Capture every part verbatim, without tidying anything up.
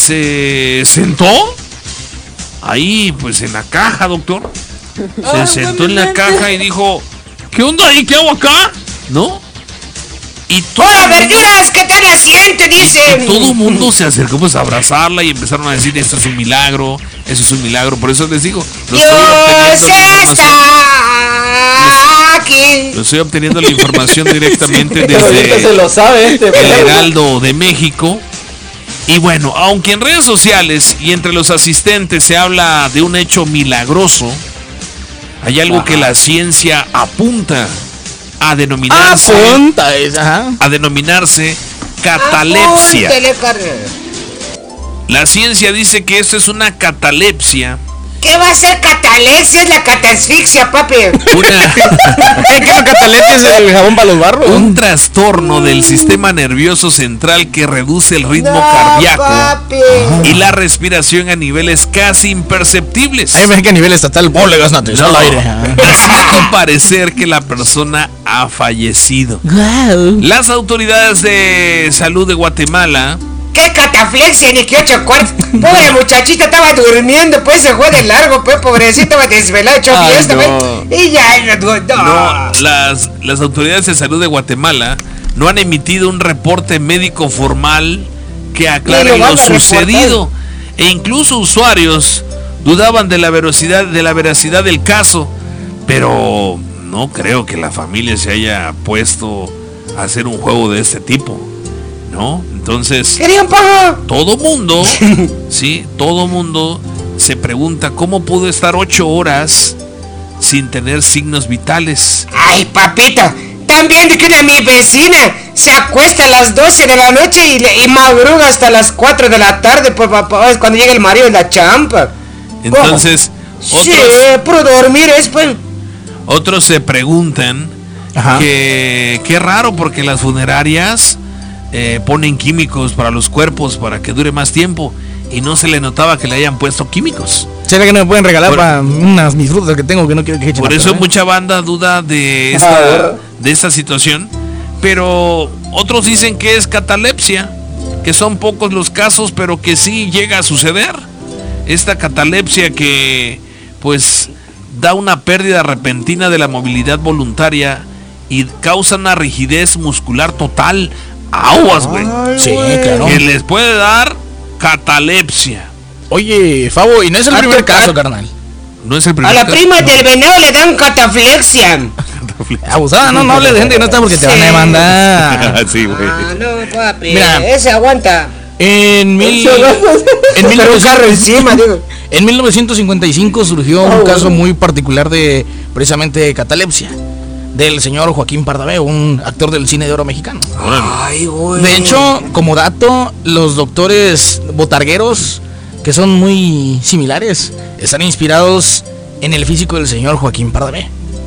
se sentó ahí, pues en la caja, doctor. Se sentó en la caja y dijo, ¿qué onda ahí? ¿Qué hago acá? ¿No? Y todo ¡hola, verduras! ¿Qué tal asiento? Dicen. Todo el mundo se acercó pues a abrazarla y empezaron a decir, esto es un milagro, eso es un milagro. Por eso les digo, lo Dios está aquí. Lo estoy obteniendo la información directamente Sí, desde se lo sabe este, el Heraldo de México. Y bueno, aunque en redes sociales y entre los asistentes se habla de un hecho milagroso, hay algo Ajá. que la ciencia apunta a denominarse Apunta, ajá. a denominarse catalepsia. Apúntele, carnal. La ciencia dice que esto es una catalepsia. ¿Qué va a ser catalepsia? Es la catasfixia, papi. Una, ¿Qué la catalepsia es el jabón para los barros? Un trastorno del sistema nervioso central que reduce el ritmo no, cardíaco papi. y la respiración a niveles casi imperceptibles. Ahí ves que a nivel estatal, oh, le gas natural al aire. Haciendo parecer que la persona ha fallecido. Wow. Las autoridades de salud de Guatemala. ¿Qué cataflexia? Ni que ocho cuartos. Pobre muchachita estaba durmiendo, pues se fue de largo, pues pobrecita, estaba desvelado, hecho fiesta, no. pues, y ya, no. no las, las autoridades de salud de Guatemala no han emitido un reporte médico formal que aclare lo, lo sucedido. E incluso usuarios dudaban de la veracidad, de la veracidad del caso, pero no creo que la familia se haya puesto a hacer un juego de este tipo, ¿no? Entonces, todo mundo, sí, todo mundo se pregunta cómo pudo estar ocho horas sin tener signos vitales. Ay, papito, también de que una mi vecina se acuesta a las doce de la noche y, y madruga hasta las cuatro de la tarde, pues, pues cuando llega el marido en la champa. Entonces, oh, otros, sí, por dormir es pues. Otros se preguntan Ajá. que qué raro porque las funerarias Eh, ponen químicos para los cuerpos para que dure más tiempo y no se le notaba que le hayan puesto químicos. ¿Será que no me pueden regalar por, para unas mis frutas que tengo que no quiero que echen? Por eso mucha banda duda de esta, de esta situación, pero otros dicen que es catalepsia, que son pocos los casos, pero que sí llega a suceder. Esta catalepsia que pues da una pérdida repentina de la movilidad voluntaria y causa una rigidez muscular total. Aguas, güey. Sí, claro. Que les puede dar catalepsia. Oye, Fabo, y no es el primer caso, carnal. No es el primer caso. A la caso. prima del venado le dan cataflexia. Abusada, no, no le de gente que no está porque sí. te van a demandar. Sí, güey. Ah, no, papi. Mira, ese aguanta. En mil, en, mil encima, digo. en mil novecientos cincuenta y cinco surgió oh, un caso bueno. muy particular de precisamente catalepsia. Del señor Joaquín Pardavé, un actor del cine de oro mexicano. Ay, güey. De hecho, como dato, los doctores botargueros, que son muy similares, están inspirados en el físico del señor Joaquín Pardavé,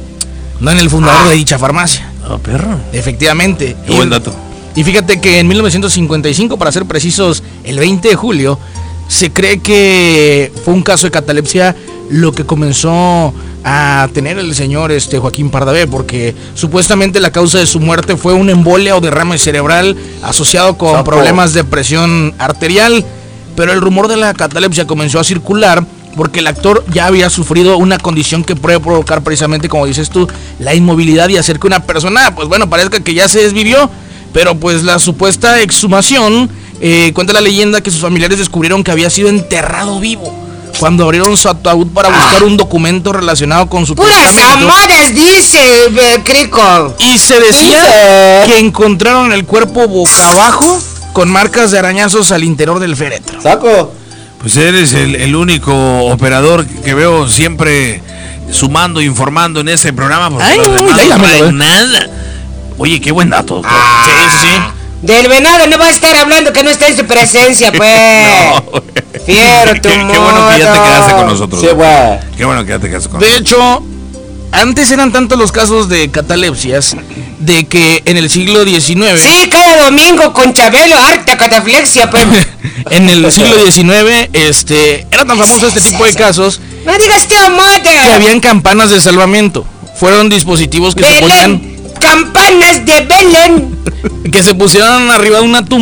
no en el fundador ah. de dicha farmacia. Ah, perro. Efectivamente. Qué buen dato. Y fíjate que en mil novecientos cincuenta y cinco, para ser precisos, el veinte de julio, se cree que fue un caso de catalepsia lo que comenzó a tener el señor este Joaquín Pardavé, porque supuestamente la causa de su muerte fue una embolia o derrame cerebral asociado con Sapo. problemas de presión arterial, pero el rumor de la catalepsia comenzó a circular porque el actor ya había sufrido una condición que puede provocar precisamente, como dices tú, la inmovilidad y hacer que una persona, pues bueno, parezca que ya se desvivió, pero pues la supuesta exhumación, eh, cuenta la leyenda que sus familiares descubrieron que había sido enterrado vivo cuando abrieron su ataúd para buscar un documento relacionado con su puras amadas, dice eh, Crico. Y se decía dice. que encontraron el cuerpo boca abajo con marcas de arañazos al interior del féretro. Saco. Pues eres el, el único operador que veo siempre sumando, informando en este programa. Porque Ay, los demás ay, no ay, traen nada. Oye, qué buen dato. Ah, sí, sí, sí. Del venado no va a estar hablando que no está en su presencia, pues. No, Fiero, tu qué, qué bueno que ya te quedaste con nosotros. Sí, güey. Qué bueno que ya te quedaste con de nosotros. De hecho, antes eran tantos los casos de catalepsias de que en el siglo diecinueve... Sí, cada domingo con Chabelo, harta cataflexia, pues. En el siglo diecinueve, este, era tan famoso este tipo de casos... No digas tío Mota. Que habían campanas de salvamento. Fueron dispositivos que Belén, se ponían... campanas de Belén. Que se pusieron arriba de una tumba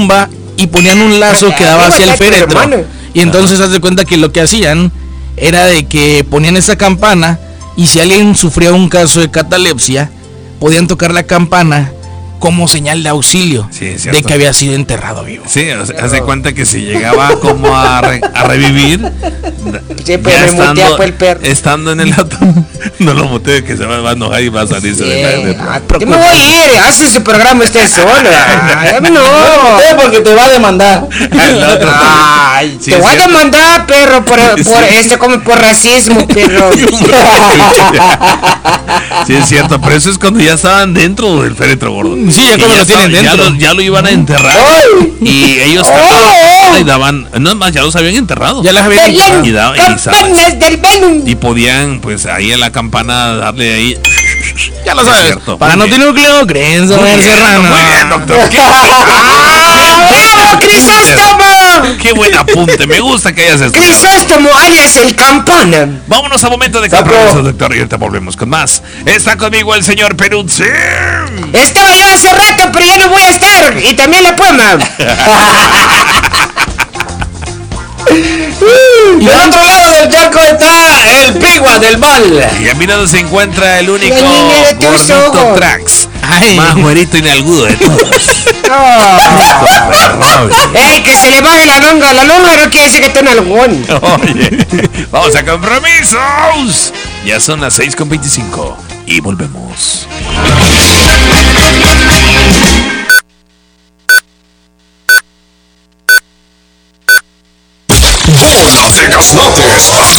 y ponían un lazo que daba hacia el féretro. Y entonces haz de cuenta que lo que hacían era de que ponían esa campana y si alguien sufría un caso de catalepsia, podían tocar la campana como señal de auxilio, sí, de que había sido enterrado vivo. Sí, o sea, haz de cuenta que si llegaba como a, re, a revivir, sí, pero me estando, mutea fue el perro. Estando en el auto, no lo mutee, que se va a enojar y va a salirse sí. de la... De, ah, ¿qué me voy a ir? Hace su programa usted solo. Ay, no, no, porque te va a demandar. Ay, sí, te voy cierto. a demandar, perro, por, por sí. este como por racismo, perro. Sí, es cierto, pero eso es cuando ya estaban dentro del féretro, gordo. Sí, ya cuando lo tienen dentro. Ya lo, ya lo iban a enterrar. ¡Ay! Y ellos cantaban y daban, no más, ya los habían enterrado. Ya las habían enterrado. Y, daban, y, saben, del y podían, pues ahí a la campana darle ahí. Ya lo sabes. Cierto, para no tener núcleo, creencia, Serrano. Muy bien, doctor. ¿Qué? ¡Bravo, Crisóstomo! Qué buen apunte, me gusta que hayas estudiado. Crisóstomo, alias el campana. Vámonos a momento de compromiso, doctor, y ahorita volvemos con más. Está conmigo el señor Peruzzi. Estaba yo hace rato, pero ya no voy a estar. Y también la Puma. Y del otro lado del charco está el Pigua del mal. Y a mi lado se encuentra el único gordito Trax. Ay. Más güerito y nalgudo de todos. Oh. ¡Ey, que se le baje la longa! La longa no quiere decir que esté nalgón. Oye, vamos a compromisos. Ya son las seis con veinticinco y volvemos. Bola de Gaznates,